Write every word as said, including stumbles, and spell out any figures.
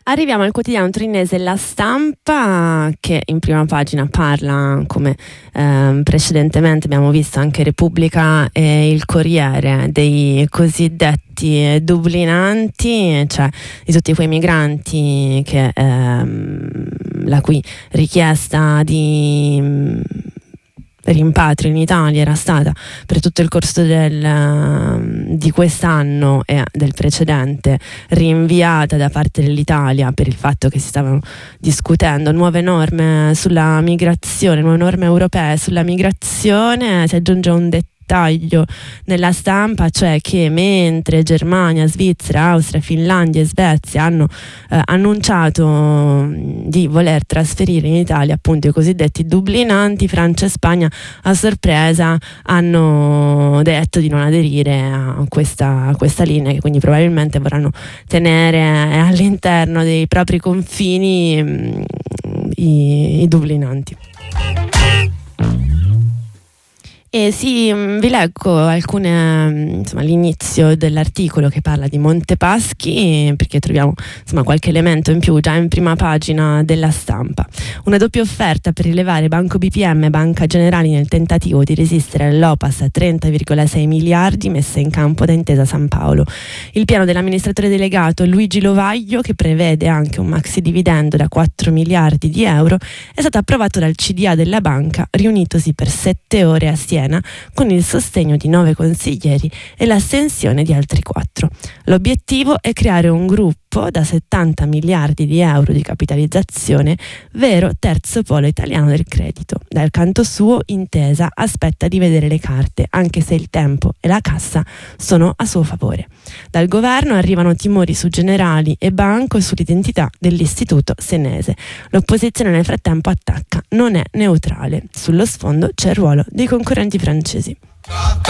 Arriviamo al quotidiano torinese La Stampa, che in prima pagina parla, come eh, precedentemente abbiamo visto anche Repubblica e il Corriere, dei cosiddetti dublinanti, cioè di tutti quei migranti che ehm, la cui richiesta di rimpatrio in Italia era stata per tutto il corso del, di quest'anno e del precedente rinviata da parte dell'Italia per il fatto che si stavano discutendo nuove norme sulla migrazione, nuove norme europee sulla migrazione. Si aggiunge un dettaglio nella Stampa, cioè che mentre Germania, Svizzera, Austria, Finlandia e Svezia hanno eh, annunciato di voler trasferire in Italia appunto i cosiddetti dublinanti, Francia e Spagna a sorpresa hanno detto di non aderire a questa, a questa linea, che quindi probabilmente vorranno tenere all'interno dei propri confini mh, i, i dublinanti. E sì, vi leggo alcune, insomma, l'inizio dell'articolo che parla di Montepaschi, perché troviamo insomma qualche elemento in più già in prima pagina della Stampa. Una doppia offerta per rilevare Banco B P M e Banca Generali nel tentativo di resistere all'O P A S a trenta virgola sei miliardi messa in campo da Intesa San Paolo. Il piano dell'amministratore delegato Luigi Lovaglio, che prevede anche un maxi dividendo da quattro miliardi di euro, è stato approvato dal C D A della banca, riunitosi per sette ore a Siena con il sostegno di nove consiglieri e l'astensione di altri quattro. L'obiettivo è creare un gruppo da settanta miliardi di euro di capitalizzazione, vero terzo polo italiano del credito. Dal canto suo, Intesa aspetta di vedere le carte, anche se il tempo e la cassa sono a suo favore. Dal governo arrivano timori su Generali e Banco e sull'identità dell'istituto senese. L'opposizione nel frattempo attacca, non è neutrale. Sullo sfondo c'è il ruolo dei concorrenti francesi.